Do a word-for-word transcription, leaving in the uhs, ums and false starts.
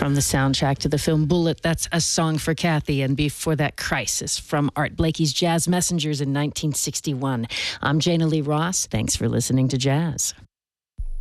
From the soundtrack to the film Bullitt, that's A Song for Kathy. And before that, Crisis from Art Blakey's Jazz Messengers in nineteen sixty-one. I'm Jana Lee Ross. Thanks for listening to Jazz.